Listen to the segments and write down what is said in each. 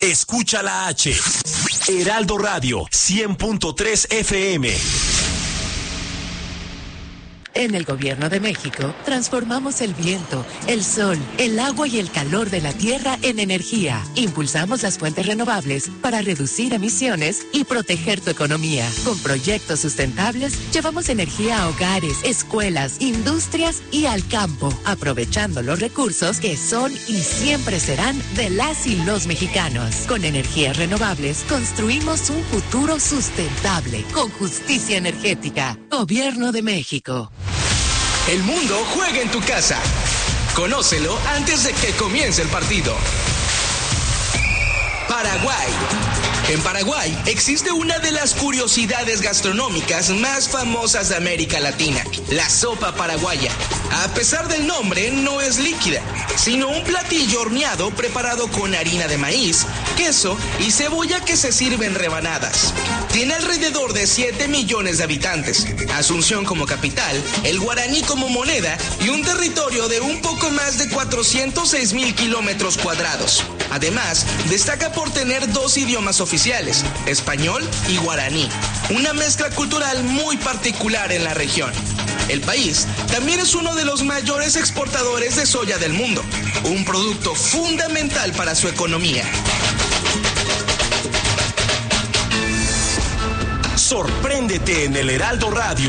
escucha la H. Heraldo Radio, 100.3 FM. En el Gobierno de México, transformamos el viento, el sol, el agua y el calor de la tierra en energía. Impulsamos las fuentes renovables para reducir emisiones y proteger tu economía. Con proyectos sustentables, llevamos energía a hogares, escuelas, industrias y al campo, aprovechando los recursos que son y siempre serán de las y los mexicanos. Con energías renovables, construimos un futuro sustentable, con justicia energética. Gobierno de México. El mundo juega en tu casa. Conócelo antes de que comience el partido. Paraguay. En Paraguay existe una de las curiosidades gastronómicas más famosas de América Latina, la sopa paraguaya. A pesar del nombre, no es líquida, sino un platillo horneado preparado con harina de maíz, queso y cebolla que se sirve en rebanadas. Tiene alrededor de 7 millones de habitantes, Asunción como capital, el guaraní como moneda y un territorio de un poco más de 406,000 kilómetros cuadrados. Además, destaca por tener 2 idiomas oficiales, español y guaraní, una mezcla cultural muy particular en la región. El país también es uno de los mayores exportadores de soya del mundo, un producto fundamental para su economía. Sorpréndete en el Heraldo Radio.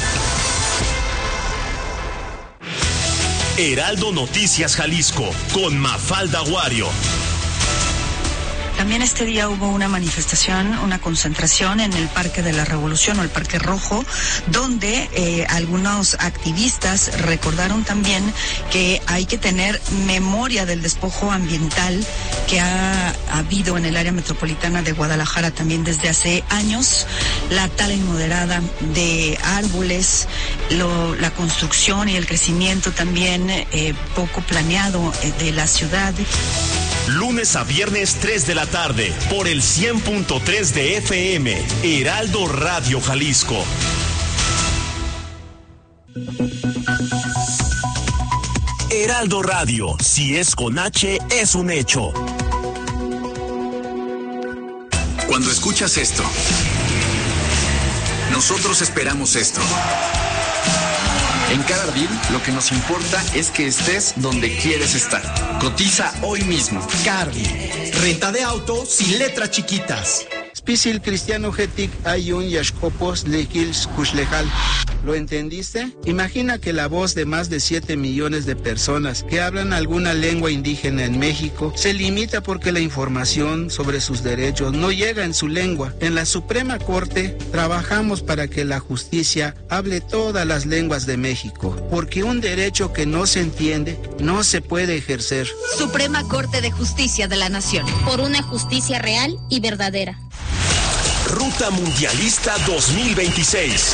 Heraldo Noticias Jalisco, con Mafalda Wario. También este día hubo una manifestación, una concentración en el Parque de la Revolución o el Parque Rojo, donde algunos activistas recordaron también que hay que tener memoria del despojo ambiental que ha habido en el área metropolitana de Guadalajara también desde hace años, la tala inmoderada de árboles, la construcción y el crecimiento también poco planeado de la ciudad. Lunes a viernes 3 de la tarde, por el 100.3 de FM, Heraldo Radio Jalisco. Heraldo Radio, si es con H, es un hecho. Cuando escuchas esto, nosotros esperamos esto. En cada ardid, lo que nos importa es que estés donde quieres estar. Cotiza hoy mismo. Cardi, renta de auto sin letras chiquitas. Spisil Cristiano Getic Ayun Yashkopos Lejils Kushlejal. ¿Lo entendiste? Imagina que la voz de más de 7 millones de personas que hablan alguna lengua indígena en México se limita porque la información sobre sus derechos no llega en su lengua. En la Suprema Corte trabajamos para que la justicia hable todas las lenguas de México, porque un derecho que no se entiende no se puede ejercer. Suprema Corte de Justicia de la Nación, por una justicia real y verdadera. Ruta Mundialista 2026.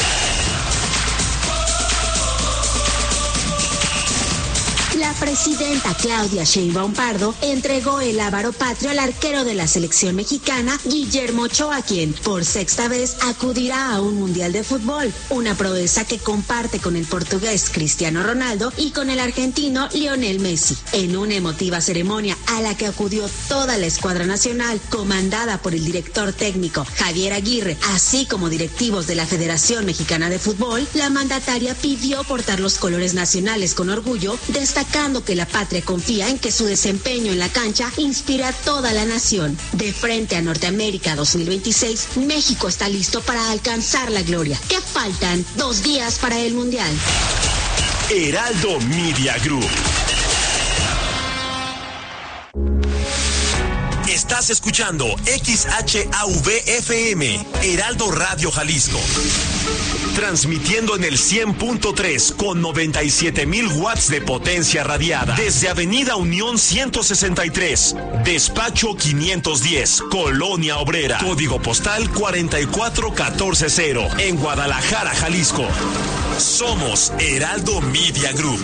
La presidenta Claudia Sheinbaum Pardo entregó el Ávaro Patrio al arquero de la selección mexicana, Guillermo Ochoa, quien por sexta vez acudirá a un mundial de fútbol, una proeza que comparte con el portugués Cristiano Ronaldo y con el argentino Lionel Messi, en una emotiva ceremonia a la que acudió toda la escuadra nacional, comandada por el director técnico Javier Aguirre, así como directivos de la Federación Mexicana de Fútbol. La mandataria pidió portar los colores nacionales con orgullo, destacando que la patria confía en que su desempeño en la cancha inspira a toda la nación. De frente a Norteamérica 2026, México está listo para alcanzar la gloria. ¿Qué faltan? 2 días para el Mundial. Heraldo Media Group. Estás escuchando XHAVFM, Heraldo Radio Jalisco. Transmitiendo en el 100.3 con 97,000 watts de potencia radiada. Desde Avenida Unión 163, Despacho 510, Colonia Obrera. Código postal 44140, en Guadalajara, Jalisco. Somos Heraldo Media Group.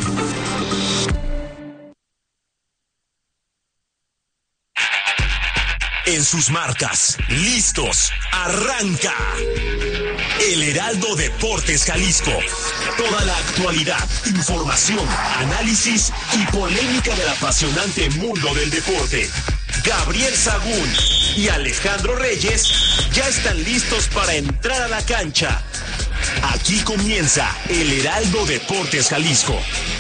En sus marcas, listos, arranca. El Heraldo Deportes Jalisco. Toda la actualidad, información, análisis y polémica del apasionante mundo del deporte. Gabriel Sagún y Alejandro Reyes ya están listos para entrar a la cancha. Aquí comienza el Heraldo Deportes Jalisco.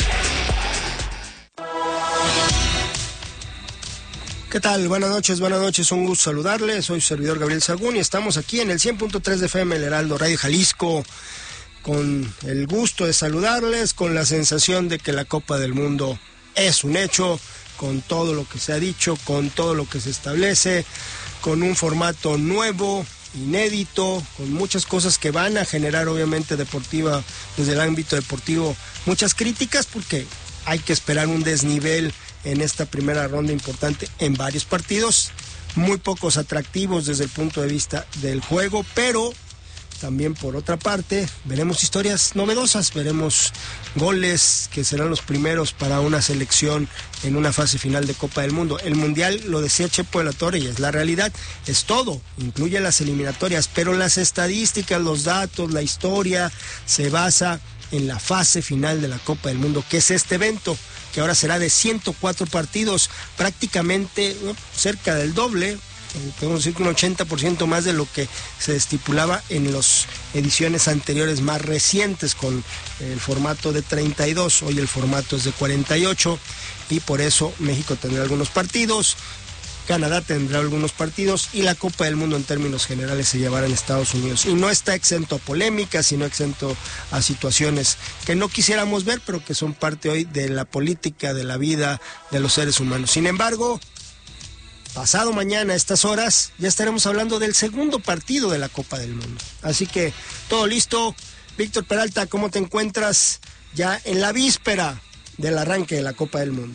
¿Qué tal? Buenas noches, un gusto saludarles. Soy su servidor Gabriel Sagún y estamos aquí en el 100.3 de FM, el Heraldo Radio Jalisco, con el gusto de saludarles, con la sensación de que la Copa del Mundo es un hecho, con todo lo que se ha dicho, con todo lo que se establece, con un formato nuevo, inédito, con muchas cosas que van a generar obviamente deportiva, desde el ámbito deportivo, muchas críticas, porque hay que esperar un desnivel en esta primera ronda importante en varios partidos, muy pocos atractivos desde el punto de vista del juego, pero también por otra parte veremos historias novedosas, veremos goles que serán los primeros para una selección en una fase final de Copa del Mundo. El Mundial, lo decía Chepo de la Torre y es la realidad, es todo, incluye las eliminatorias, pero las estadísticas, los datos, la historia se basa en la fase final de la Copa del Mundo, que es este evento, que ahora será de 104 partidos, prácticamente cerca del doble, podemos decir que un 80% más de lo que se estipulaba en las ediciones anteriores más recientes, con el formato de 32, hoy el formato es de 48, y por eso México tendrá algunos partidos, Canadá tendrá algunos partidos y la Copa del Mundo en términos generales se llevará en Estados Unidos. Y no está exento a polémicas, sino exento a situaciones que no quisiéramos ver, pero que son parte hoy de la política, de la vida de los seres humanos. Sin embargo, pasado mañana a estas horas ya estaremos hablando del segundo partido de la Copa del Mundo. Así que todo listo. Víctor Peralta, ¿cómo te encuentras ya en la víspera del arranque de la Copa del Mundo?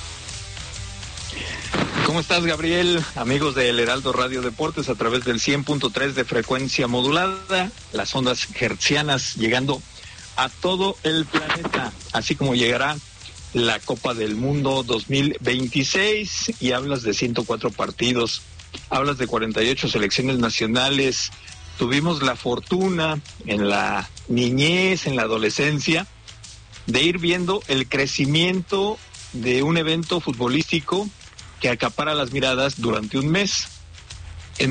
¿Cómo estás, Gabriel? Amigos del Heraldo Radio Deportes, a través del 100.3 de frecuencia modulada, las ondas hertzianas llegando a todo el planeta, así como llegará la Copa del Mundo 2026, y hablas de 104 partidos, hablas de 48 selecciones nacionales. Tuvimos la fortuna en la niñez, en la adolescencia, de ir viendo el crecimiento de un evento futbolístico que acapara las miradas durante un mes. En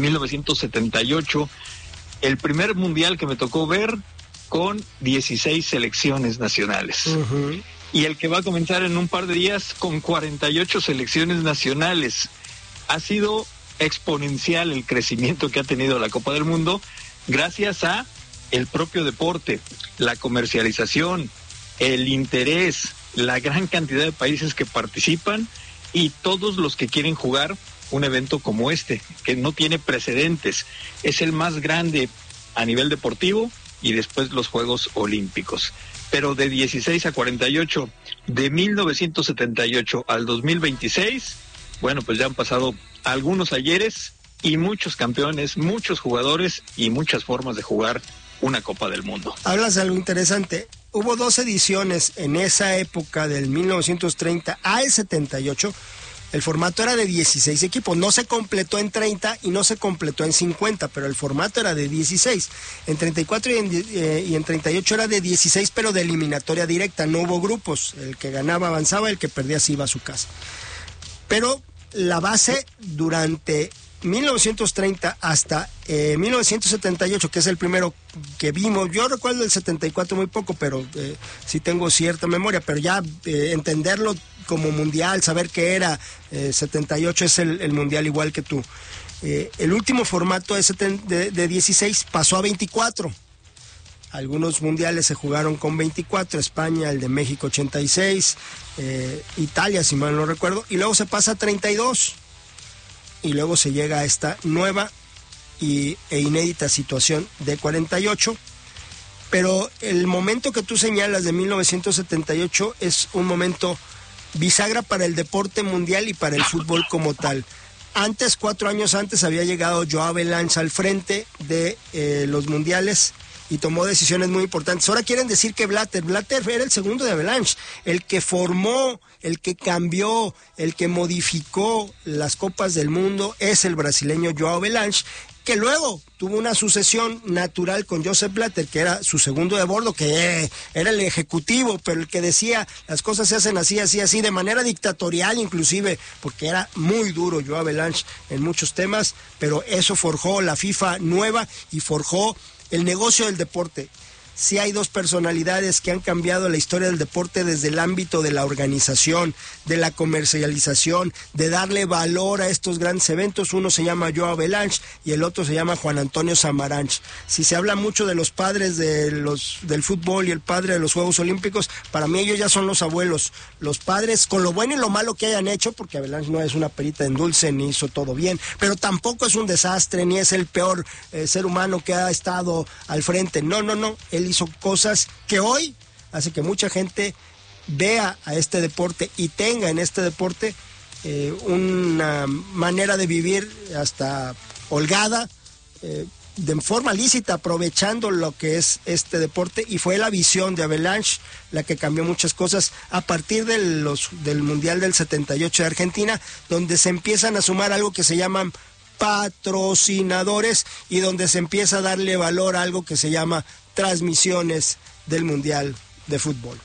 1978, el primer mundial que me tocó ver con 16 selecciones nacionales. Uh-huh. Y el que va a comenzar en un par de días con 48 selecciones nacionales. Ha sido exponencial el crecimiento que ha tenido la Copa del Mundo gracias a el propio deporte, la comercialización, el interés, la gran cantidad de países que participan y todos los que quieren jugar un evento como este, que no tiene precedentes. Es el más grande a nivel deportivo y después los Juegos Olímpicos. Pero de 16 a 48, de 1978 al 2026, bueno, pues ya han pasado algunos ayeres y muchos campeones, muchos jugadores y muchas formas de jugar una Copa del Mundo. Hablas de algo interesante. Hubo 2 ediciones en esa época, del 1930 al 78. El formato era de 16 equipos, no se completó en 30 y no se completó en 50, pero el formato era de 16. En 34 y en 38 era de 16, pero de eliminatoria directa, no hubo grupos. El que ganaba avanzaba, el que perdía se iba a su casa. Pero la base durante 1930 hasta 1978, que es el primero que vimos, yo recuerdo el 74 muy poco, pero sí tengo cierta memoria, pero ya entenderlo como mundial, saber qué era, 78 es el mundial igual que tú. El último formato de 16 pasó a 24. Algunos mundiales se jugaron con 24, España, el de México 86, Italia, si mal no recuerdo, y luego se pasa a 32. Y luego se llega a esta nueva e inédita situación de 48. Pero el momento que tú señalas de 1978 es un momento bisagra para el deporte mundial y para el fútbol como tal. Antes, 4 años antes, había llegado Joao Belancha al frente de los mundiales y tomó decisiones muy importantes. Ahora quieren decir que Blatter era el segundo de Avalanche, el que formó, el que cambió, el que modificó las Copas del Mundo, es el brasileño Joao Belancha, que luego tuvo una sucesión natural con Joseph Blatter, que era su segundo de bordo, que era el ejecutivo, pero el que decía las cosas se hacen así, así, así, de manera dictatorial inclusive, porque era muy duro Joe Avalanche en muchos temas, pero eso forjó la FIFA nueva y forjó el negocio del deporte. Sí hay dos personalidades que han cambiado la historia del deporte desde el ámbito de la organización, de la comercialización, de darle valor a estos grandes eventos. Uno se llama Joe Avalanche y el otro se llama Juan Antonio Samaranch. Si se habla mucho de los padres del fútbol y el padre de los Juegos Olímpicos, para mí ellos ya son los abuelos. Los padres, con lo bueno y lo malo que hayan hecho, porque Avalanche no es una perita en dulce, ni hizo todo bien, pero tampoco es un desastre, ni es el peor ser humano que ha estado al frente. No. Él hizo cosas que hoy hace que mucha gente vea a este deporte y tenga en este deporte una manera de vivir hasta holgada, de forma lícita, aprovechando lo que es este deporte, y fue la visión de Avalanche la que cambió muchas cosas a partir del Mundial del 78 de Argentina, donde se empiezan a sumar algo que se llaman patrocinadores y donde se empieza a darle valor a algo que se llama transmisiones del Mundial de Fútbol.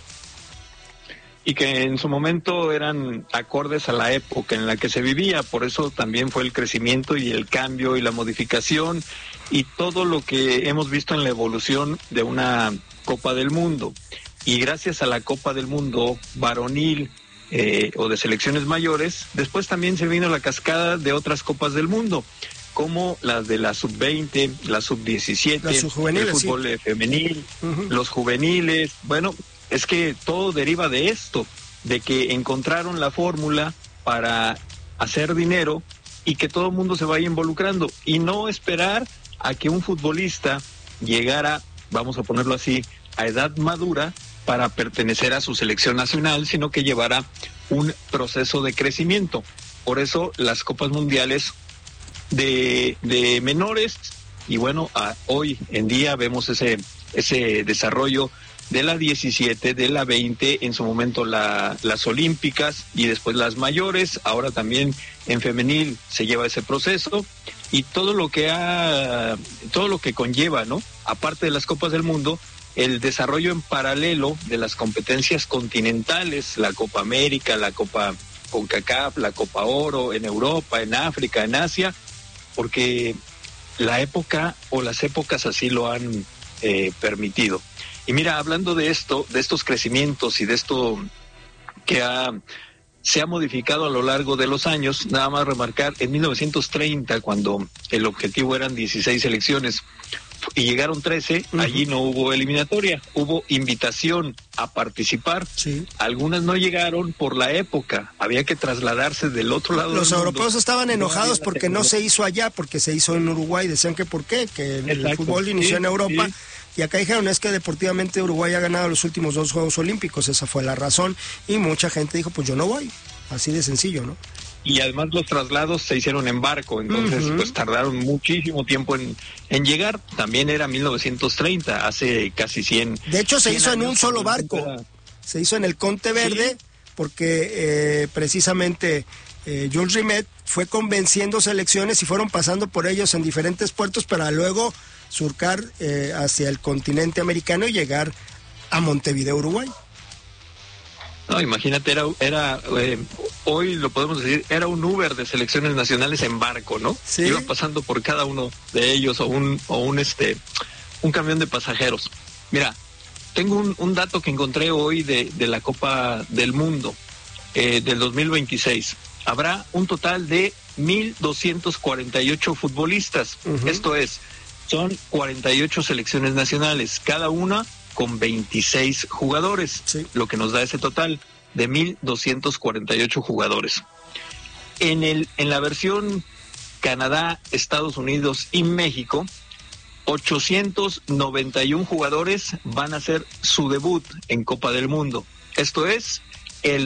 Y que en su momento eran acordes a la época en la que se vivía, por eso también fue el crecimiento y el cambio y la modificación y todo lo que hemos visto en la evolución de una Copa del Mundo. Y gracias a la Copa del Mundo varonil o de selecciones mayores, después también se vino la cascada de otras Copas del Mundo, como las de la sub-20, la sub-17, el fútbol femenil, los juveniles. Bueno, es que todo deriva de esto, de que encontraron la fórmula para hacer dinero y que todo el mundo se vaya involucrando y no esperar a que un futbolista llegara, vamos a ponerlo así, a edad madura para pertenecer a su selección nacional, sino que llevara un proceso de crecimiento. Por eso las Copas Mundiales de menores, y bueno, hoy en día vemos ese desarrollo de la 17, de la 20, en su momento las olímpicas y después las mayores. Ahora también en femenil se lleva ese proceso y todo lo que conlleva, ¿no? Aparte de las Copas del Mundo, el desarrollo en paralelo de las competencias continentales, la Copa América, la Copa CONCACAF, la Copa Oro en Europa, en África, en Asia, porque la época o las épocas así lo han permitido. Y mira, hablando de esto, de estos crecimientos y de esto que se ha modificado a lo largo de los años, nada más remarcar, en 1930, cuando el objetivo eran 16 selecciones y llegaron 13, allí no hubo eliminatoria, hubo invitación a participar. Sí. Algunas no llegaron por la época, había que trasladarse del otro lado. Los europeos estaban enojados porque no se hizo allá, porque se hizo en Uruguay. Decían que por qué, que el fútbol inició en Europa. Sí. Y acá dijeron, es que deportivamente Uruguay ha ganado los últimos 2 Juegos Olímpicos, esa fue la razón, y mucha gente dijo, pues yo no voy, así de sencillo, ¿no? Y además los traslados se hicieron en barco, entonces pues tardaron muchísimo tiempo en llegar. También era 1930, hace casi 100. De hecho se hizo en un solo barco, se hizo en el Conte Verde, ¿sí? Porque precisamente Jules Rimet fue convenciendo selecciones y fueron pasando por ellos en diferentes puertos para luego surcar hacia el continente americano y llegar a Montevideo, Uruguay. No, imagínate, era hoy lo podemos decir, era un Uber de selecciones nacionales en barco, ¿no? Sí. Iba pasando por cada uno de ellos o un camión de pasajeros. Mira, tengo un dato que encontré hoy de la Copa del Mundo del 2026. Habrá un total de 1,248 futbolistas. Esto es, son 48 selecciones nacionales, cada una con 26 jugadores, sí. Lo que nos da ese total de 1,248 jugadores. En la versión Canadá, Estados Unidos y México, 891 jugadores van a hacer su debut en Copa del Mundo. Esto es el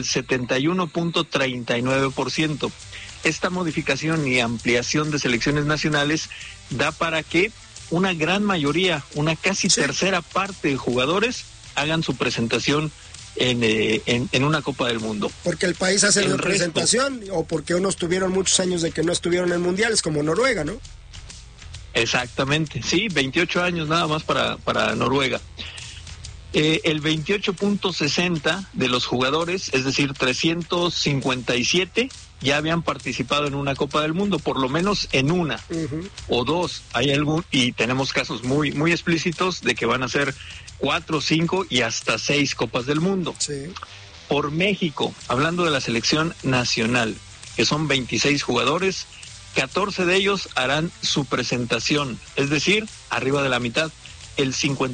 71.39%. Esta modificación y ampliación de selecciones nacionales da para que una gran mayoría, una casi tercera parte de jugadores hagan su presentación en una Copa del Mundo. Porque el país hace la representación, o porque unos tuvieron muchos años de que no estuvieron en mundiales, como Noruega, ¿no? Exactamente, sí, 28 años nada más para Noruega. El 28.60 de los jugadores, es decir, 357, ya habían participado en una Copa del Mundo, por lo menos en una o dos. Hay algún, y tenemos casos muy, muy explícitos de que van a ser 4, 5 y hasta 6 Copas del Mundo. Sí. Por México, hablando de la selección nacional, que son 26 jugadores, 14 de ellos harán su presentación, es decir, arriba de la mitad, el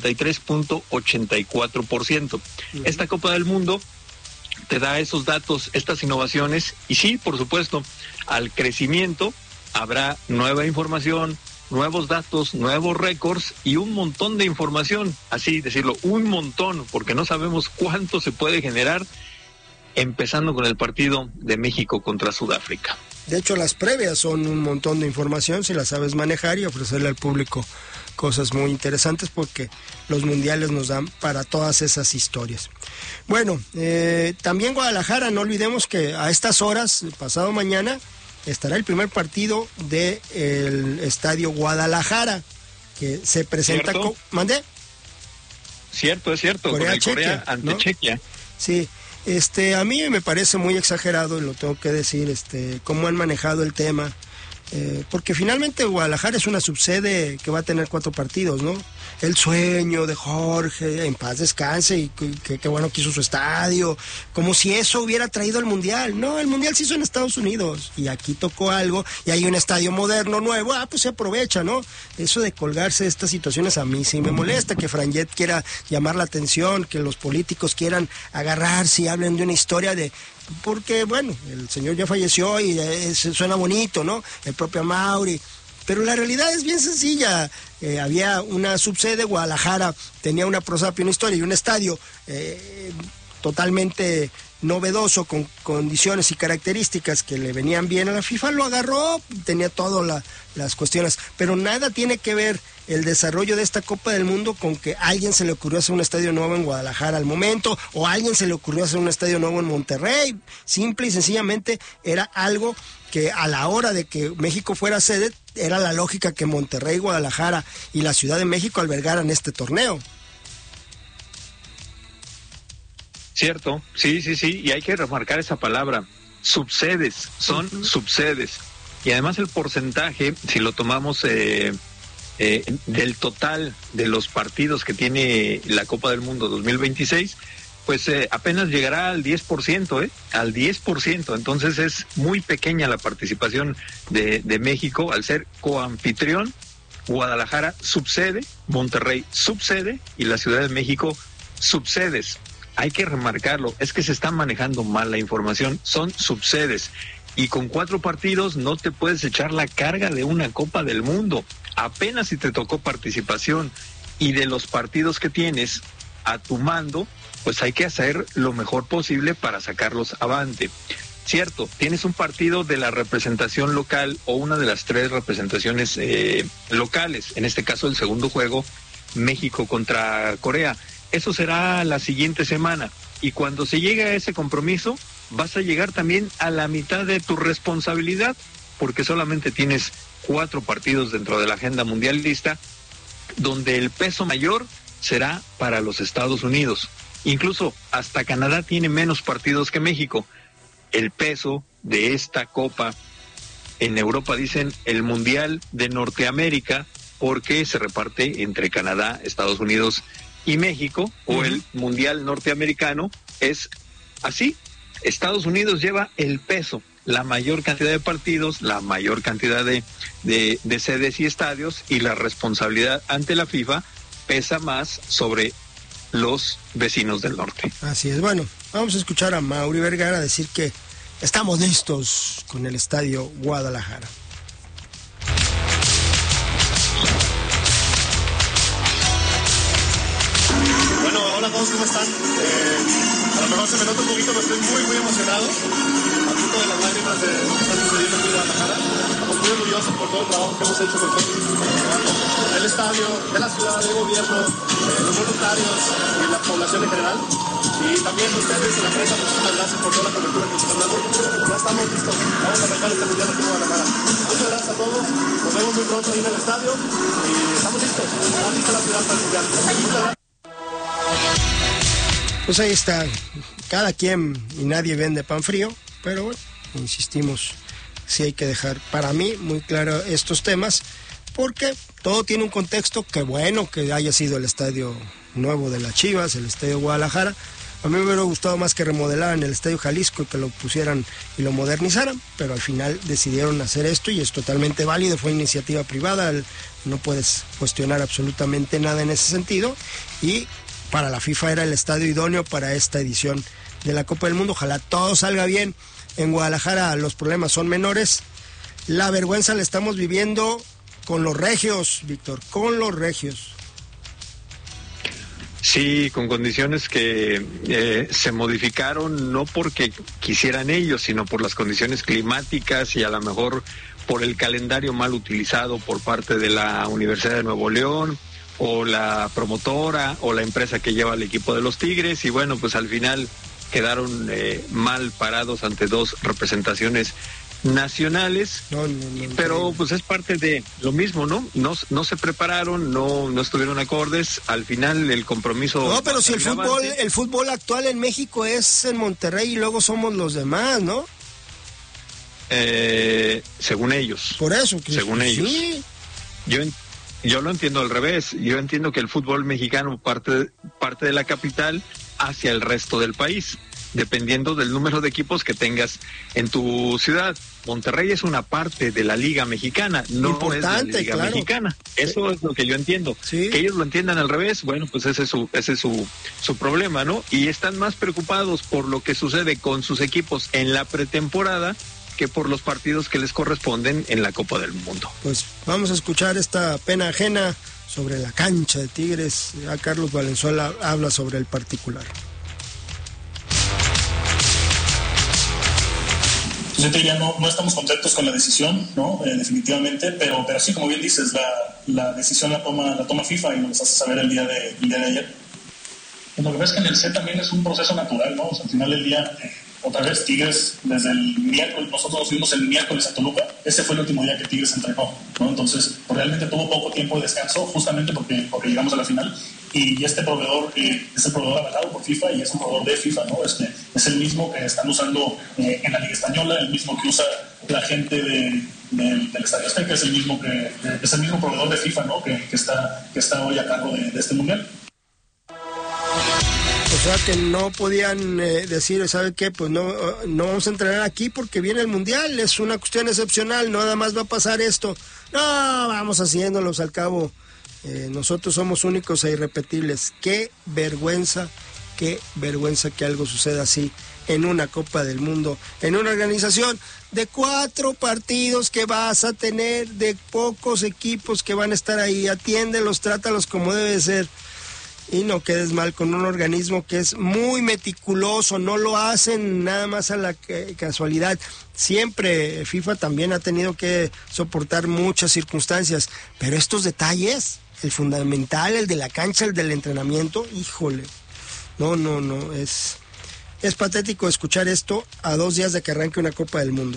53.84%. Esta Copa del Mundo te da esos datos, estas innovaciones, y sí, por supuesto, al crecimiento habrá nueva información, nuevos datos, nuevos récords y un montón de información, así decirlo, un montón, porque no sabemos cuánto se puede generar, empezando con el partido de México contra Sudáfrica. De hecho, las previas son un montón de información si las sabes manejar y ofrecerle al público cosas muy interesantes, porque los mundiales nos dan para todas esas historias. Bueno, también Guadalajara, no olvidemos que a estas horas, pasado mañana, estará el primer partido del Estadio Guadalajara, que se presenta con... ¿Mandé? Cierto, es cierto, Corea ante ¿no? Chequia. Sí. A mí me parece muy exagerado, y lo tengo que decir, cómo han manejado el tema, porque finalmente Guadalajara es una subsede que va a tener 4 partidos, ¿no? El sueño de Jorge, en paz descanse, y qué bueno que hizo su estadio, como si eso hubiera traído el Mundial. No, el Mundial se hizo en Estados Unidos, y aquí tocó algo, y hay un estadio moderno, nuevo, pues se aprovecha, ¿no? Eso de colgarse de estas situaciones a mí sí me molesta, que Franjet quiera llamar la atención, que los políticos quieran agarrarse y hablen de una historia de... Porque, bueno, el señor ya falleció y suena bonito, ¿no? El propio Mauri. Pero la realidad es bien sencilla. Había una subsede, Guadalajara tenía una prosapia, una historia y un estadio totalmente novedoso, con condiciones y características que le venían bien a la FIFA, lo agarró, tenía todas las cuestiones, pero nada tiene que ver el desarrollo de esta Copa del Mundo con que a alguien se le ocurrió hacer un estadio nuevo en Guadalajara al momento, o a alguien se le ocurrió hacer un estadio nuevo en Monterrey. Simple y sencillamente era algo que a la hora de que México fuera sede, era la lógica que Monterrey, Guadalajara y la Ciudad de México albergaran este torneo. Cierto, sí, y hay que remarcar esa palabra, subsedes, son subsedes, y además el porcentaje, si lo tomamos del total de los partidos que tiene la Copa del Mundo 2026, pues apenas llegará al 10%, al 10%, entonces es muy pequeña la participación de México al ser coanfitrión. Guadalajara subsede, Monterrey subsede y la Ciudad de México subsedes. Hay que remarcarlo, es que se está manejando mal la información, son subsedes, y con 4 partidos no te puedes echar la carga de una Copa del Mundo, apenas si te tocó participación, y de los partidos que tienes a tu mando, pues hay que hacer lo mejor posible para sacarlos avante. Cierto, tienes un partido de la representación local o una de las 3 representaciones locales, en este caso el segundo juego, México contra Corea. Eso será la siguiente semana, y cuando se llegue a ese compromiso vas a llegar también a la mitad de tu responsabilidad, porque solamente tienes 4 partidos dentro de la agenda mundialista, donde el peso mayor será para los Estados Unidos. Incluso hasta Canadá tiene menos partidos que México. El peso de esta Copa, en Europa dicen el Mundial de Norteamérica, porque se reparte entre Canadá, Estados Unidos y México, o el Mundial Norteamericano, es así. Estados Unidos lleva el peso, la mayor cantidad de partidos, la mayor cantidad de sedes y estadios, y la responsabilidad ante la FIFA pesa más sobre los vecinos del norte. Así es. Bueno, vamos a escuchar a Mauri Vergara decir que estamos listos con el Estadio Guadalajara. Bueno, hola a todos, ¿cómo están? A lo mejor se me nota un poquito, pero estoy muy emocionado, a punto de las lágrimas de lo que está sucediendo aquí en Guadalajara. Estamos muy orgullosos por todo el trabajo que hemos hecho con todos el estadio, de la ciudad, del gobierno, los voluntarios y la población en general. Y también ustedes en la prensa, muchísimas gracias por toda la cobertura que nos están dando. Ya estamos listos, vamos a arrancar este mundial aquí en Guadalajara. Muchas gracias. a todos. Nos vemos muy pronto ahí en el estadio y estamos listos. Está lista la ciudad para el mundial. Muchas gracias. Pues ahí está, cada quien y nadie vende pan frío, pero bueno, insistimos, sí hay que dejar para mí muy claro estos temas, porque todo tiene un contexto. Que bueno que haya sido el estadio nuevo de las Chivas, el estadio Guadalajara. A mí me hubiera gustado más que remodelaran el estadio Jalisco y que lo pusieran y lo modernizaran, pero al final decidieron hacer esto y es totalmente válido, fue iniciativa privada, no puedes cuestionar absolutamente nada en ese sentido, y para la FIFA era el estadio idóneo para esta edición de la Copa del Mundo. Ojalá todo salga bien. En Guadalajara los problemas son menores. La vergüenza la estamos viviendo con los regios, Víctor, con los regios. Sí, con condiciones que se modificaron no porque quisieran ellos, sino por las condiciones climáticas y a lo mejor por el calendario mal utilizado por parte de la Universidad de Nuevo León, o la promotora o la empresa que lleva el equipo de los Tigres, y bueno, pues al final quedaron mal parados ante dos representaciones nacionales, pero pues es parte de lo mismo, ¿no? No se prepararon, no estuvieron acordes, al final el compromiso... No, pero si el fútbol actual en México es en Monterrey y luego somos los demás, ¿no? Según ellos. Por eso. Según ellos. Sí. Yo lo entiendo al revés. Yo entiendo que el fútbol mexicano parte de la capital hacia el resto del país, dependiendo del número de equipos que tengas en tu ciudad. Monterrey es una parte de la Liga Mexicana, no importante, es la Liga Mexicana. Eso es lo que yo entiendo. ¿Sí? Que ellos lo entiendan al revés, bueno, pues ese es su problema, ¿no? Y están más preocupados por lo que sucede con sus equipos en la pretemporada que por los partidos que les corresponden en la Copa del Mundo. Pues vamos a escuchar esta pena ajena sobre la cancha de Tigres. Ya Carlos Valenzuela habla sobre el particular. Yo te diría, no estamos contentos con la decisión, ¿no? Definitivamente, pero sí, como bien dices, la decisión la toma FIFA y nos hace saber el día de ayer. Pues lo que ves es que en el C también es un proceso natural, ¿no? O sea, al final del día... Otra vez, Tigres, desde el miércoles, nosotros nos fuimos el miércoles a Toluca, ese fue el último día que Tigres entrenó, ¿no? Entonces, realmente tuvo poco tiempo de descanso, justamente porque llegamos a la final, y este proveedor es el proveedor avalado por FIFA y es un proveedor de FIFA, ¿no? Es el mismo que están usando en la Liga Española, el mismo que usa la gente del Estadio Azteca, es el mismo proveedor de FIFA, ¿no? Que está hoy a cargo de este mundial. O sea que no podían decir, ¿sabe qué? Pues no vamos a entrenar aquí porque viene el Mundial, es una cuestión excepcional, nada más va a pasar esto. No, vamos haciéndolos al cabo. Nosotros somos únicos e irrepetibles. Qué vergüenza que algo suceda así en una Copa del Mundo, en una organización de 4 partidos que vas a tener, de pocos equipos que van a estar ahí. Atiéndelos, trátalos como debe ser. Y no quedes mal con un organismo que es muy meticuloso, no lo hacen nada más a la casualidad. Siempre FIFA también ha tenido que soportar muchas circunstancias, pero estos detalles, el fundamental, el de la cancha, el del entrenamiento, híjole, no, es patético escuchar esto a 2 días de que arranque una Copa del Mundo.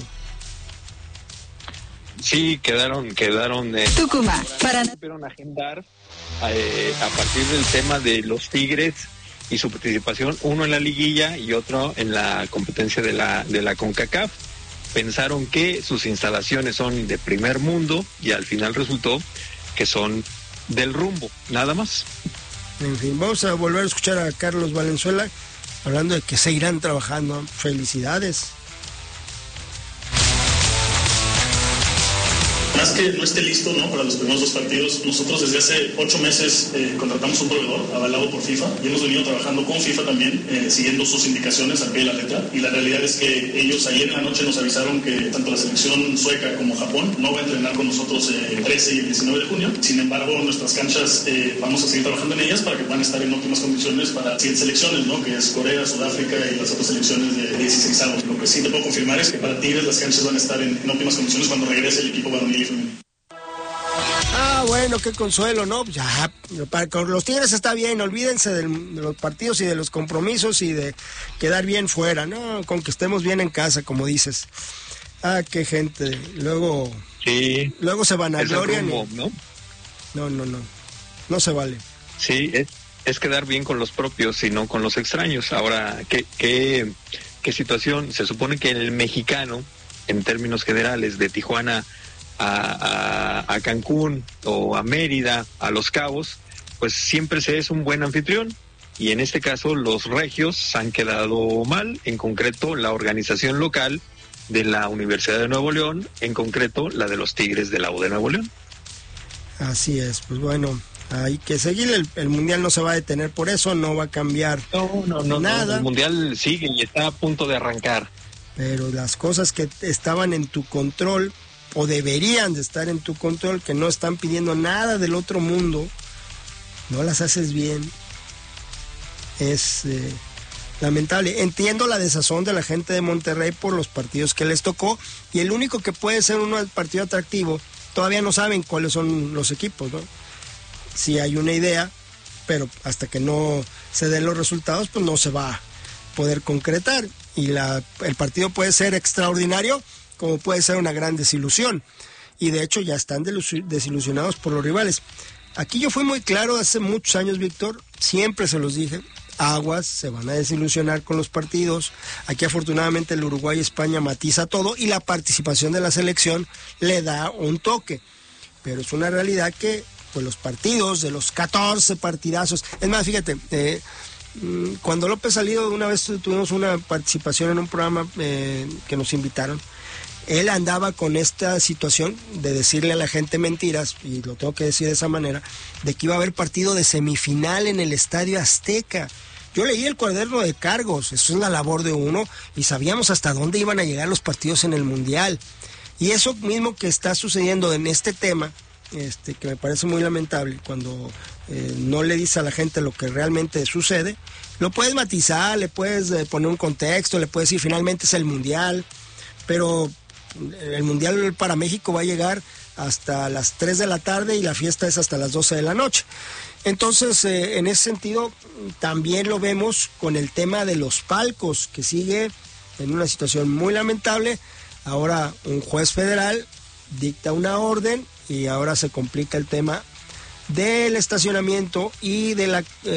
Sí, quedaron Tucumán, para agendar a partir del tema de los Tigres y su participación, uno en la liguilla y otro en la competencia de la CONCACAF. Pensaron que sus instalaciones son de primer mundo y al final resultó que son del rumbo, nada más. En fin, vamos a volver a escuchar a Carlos Valenzuela hablando de que seguirán trabajando. Felicidades. Más que no esté listo, ¿no?, para los primeros 2 partidos, nosotros desde hace 8 meses contratamos un proveedor avalado por FIFA y hemos venido trabajando con FIFA también, siguiendo sus indicaciones al pie de la letra, y la realidad es que ellos ayer en la noche nos avisaron que tanto la selección sueca como Japón no va a entrenar con nosotros el 13 y el 19 de junio. Sin embargo, nuestras canchas vamos a seguir trabajando en ellas para que puedan estar en óptimas condiciones para las siguientes selecciones, ¿no?, que es Corea, Sudáfrica y las otras selecciones de 16avos. Lo que sí te puedo confirmar es que para Tigres las canchas van a estar en óptimas condiciones cuando regrese el equipo varonil. Ah, bueno, qué consuelo, ¿no? Ya, con los Tigres está bien, olvídense de los partidos y de los compromisos y de quedar bien fuera, ¿no? Con que estemos bien en casa, como dices. Qué gente. Luego se vanaglorian. No se vale. Sí, es quedar bien con los propios y no con los extraños. Ahora, ¿qué situación? Se supone que el mexicano, en términos generales, de Tijuana a Cancún o a Mérida, a Los Cabos, pues siempre se es un buen anfitrión. Y en este caso los regios han quedado mal, en concreto la organización local de la Universidad de Nuevo León, en concreto la de los Tigres de la U de Nuevo León. Así es, pues bueno, hay que seguir, el Mundial no se va a detener por eso, no va a cambiar nada. El Mundial sigue y está a punto de arrancar. Pero las cosas que estaban en tu control, o deberían de estar en tu control, que no están pidiendo nada del otro mundo, no las haces bien. Es lamentable. Entiendo la desazón de la gente de Monterrey por los partidos que les tocó, y el único que puede ser un partido atractivo, todavía no saben cuáles son los equipos, ¿no? Sí hay una idea, pero hasta que no se den los resultados, pues no se va a poder concretar, y el partido puede ser extraordinario como puede ser una gran desilusión, y de hecho ya están desilusionados por los rivales. Aquí yo fui muy claro hace muchos años, Víctor, siempre se los dije, aguas, se van a desilusionar con los partidos. Aquí afortunadamente el Uruguay y España matiza todo, y la participación de la selección le da un toque, pero es una realidad que pues los partidos de los 14 partidazos, es más, fíjate, cuando López Salido, una vez tuvimos una participación en un programa que nos invitaron, él andaba con esta situación de decirle a la gente mentiras, y lo tengo que decir de esa manera, de que iba a haber partido de semifinal en el Estadio Azteca. Yo leí el cuaderno de cargos, eso es la labor de uno, y sabíamos hasta dónde iban a llegar los partidos en el Mundial. Y eso mismo que está sucediendo en este tema, que me parece muy lamentable, cuando no le dices a la gente lo que realmente sucede, lo puedes matizar, le puedes poner un contexto, le puedes decir finalmente es el Mundial, pero el Mundial para México va a llegar hasta las 3 de la tarde y la fiesta es hasta las 12 de la noche. Entonces, en ese sentido, también lo vemos con el tema de los palcos, que sigue en una situación muy lamentable. Ahora un juez federal dicta una orden y ahora se complica el tema del estacionamiento y de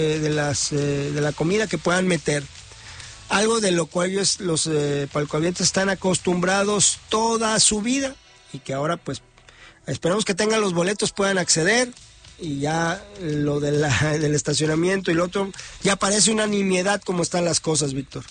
la comida que puedan meter. Algo de lo cual los palcohabientes están acostumbrados toda su vida, y que ahora pues esperamos que tengan los boletos, puedan acceder, y ya lo del estacionamiento y lo otro ya parece una nimiedad como están las cosas, Víctor.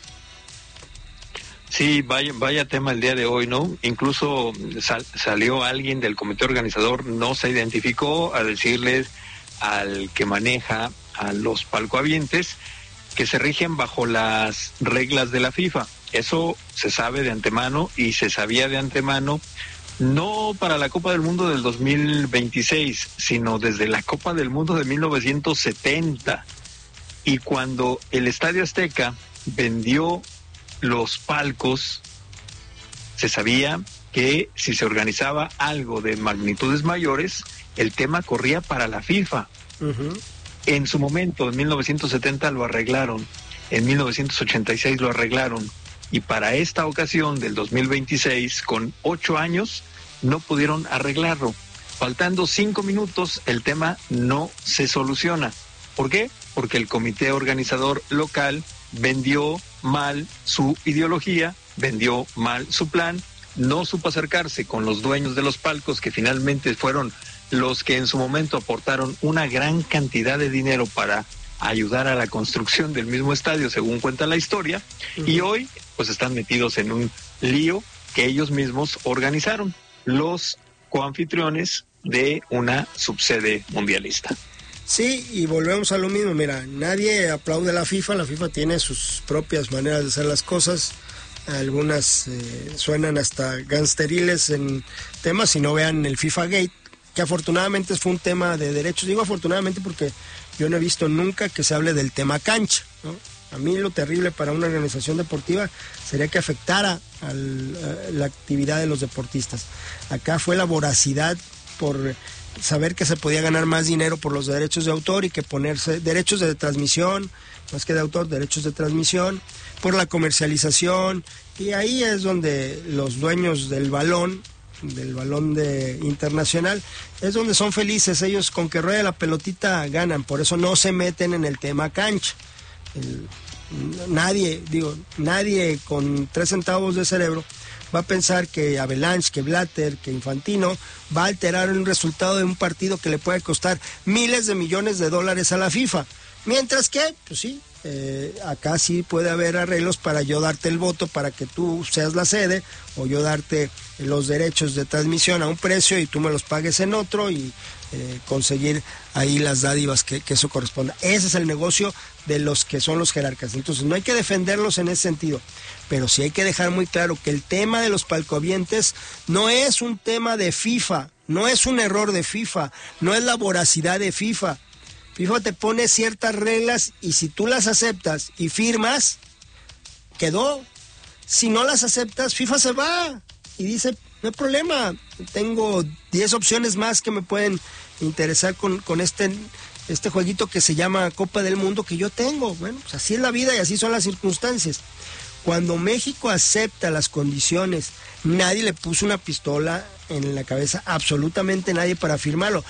Sí, vaya tema el día de hoy, ¿no? Incluso salió alguien del comité organizador, no se identificó, a decirles al que maneja a los palcohabientes que se rigen bajo las reglas de la FIFA. Eso se sabe de antemano, y se sabía de antemano, no para la Copa del Mundo del 2026, sino desde la Copa del Mundo de 1970. Y cuando el Estadio Azteca vendió los palcos, se sabía que si se organizaba algo de magnitudes mayores, el tema corría para la FIFA. Uh-huh. En su momento, en 1970 lo arreglaron, en 1986 lo arreglaron, y para esta ocasión del 2026, con 8 años, no pudieron arreglarlo. Faltando 5 minutos, el tema no se soluciona. ¿Por qué? Porque el comité organizador local vendió mal su ideología, vendió mal su plan, no supo acercarse con los dueños de los palcos, que finalmente fueron los que en su momento aportaron una gran cantidad de dinero para ayudar a la construcción del mismo estadio, según cuenta la historia. Uh-huh. Y hoy pues están metidos en un lío que ellos mismos organizaron, los coanfitriones de una subsede mundialista. Sí, y volvemos a lo mismo. Mira, nadie aplaude a la FIFA tiene sus propias maneras de hacer las cosas. Algunas suenan hasta gangsteriles en temas, si no vean el FIFA Gate, que afortunadamente fue un tema de derechos. Digo afortunadamente porque yo no he visto nunca que se hable del tema cancha, ¿no? A mí lo terrible para una organización deportiva sería que afectara a la actividad de los deportistas. Acá fue la voracidad por saber que se podía ganar más dinero por los derechos de autor y que ponerse derechos de transmisión, más que de autor, derechos de transmisión, por la comercialización, y ahí es donde los dueños del balón internacional, es donde son felices. Ellos con que ruede la pelotita ganan, por eso no se meten en el tema cancha. Nadie con 3 centavos de cerebro va a pensar que Avalanche, que Blatter, que Infantino va a alterar un resultado de un partido que le puede costar miles de millones de dólares a la FIFA. Mientras que, pues sí, acá sí puede haber arreglos para yo darte el voto para que tú seas la sede, o yo darte los derechos de transmisión a un precio y tú me los pagues en otro, y conseguir ahí las dádivas que eso corresponda. Ese es el negocio de los que son los jerarcas. Entonces no hay que defenderlos en ese sentido, pero sí hay que dejar muy claro que el tema de los palcoambientes no es un tema de FIFA, no es un error de FIFA, no es la voracidad de FIFA. FIFA te pone ciertas reglas y si tú las aceptas y firmas, quedó. Si no las aceptas, FIFA se va y dice, no hay problema, tengo 10 opciones más que me pueden interesar con este jueguito que se llama Copa del Mundo que yo tengo. Bueno, pues así es la vida y así son las circunstancias. Cuando México acepta las condiciones, nadie le puso una pistola en la cabeza, absolutamente nadie, para firmarlo.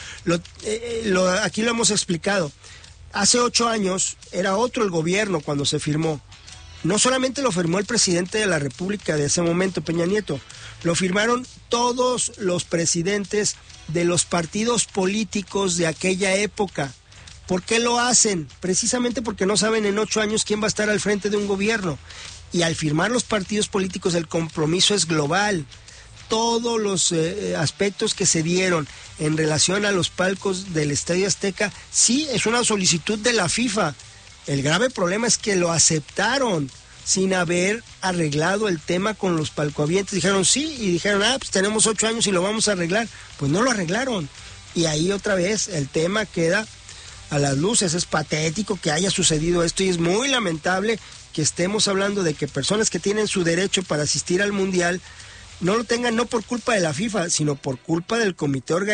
Aquí lo hemos explicado. Hace 8 años era otro el gobierno cuando se firmó. No solamente lo firmó el presidente de la República de ese momento, Peña Nieto, lo firmaron todos los presidentes de los partidos políticos de aquella época. ¿Por qué lo hacen? Precisamente porque no saben en 8 años quién va a estar al frente de un gobierno. Y al firmar los partidos políticos, el compromiso es global. Todos los aspectos que se dieron en relación a los palcos del Estadio Azteca, sí, es una solicitud de la FIFA. El grave problema es que lo aceptaron sin haber arreglado el tema con los palcoambientes. Dijeron sí, y dijeron, pues tenemos 8 años y lo vamos a arreglar. Pues no lo arreglaron. Y ahí otra vez el tema queda a las luces. Es patético que haya sucedido esto y es muy lamentable que estemos hablando de que personas que tienen su derecho para asistir al Mundial no lo tengan, no por culpa de la FIFA, sino por culpa del comité organizador